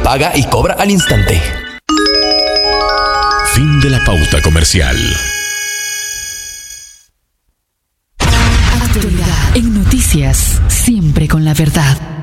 paga y cobra al instante. Fin de la pauta comercial. Actualidad en noticias, siempre con la verdad.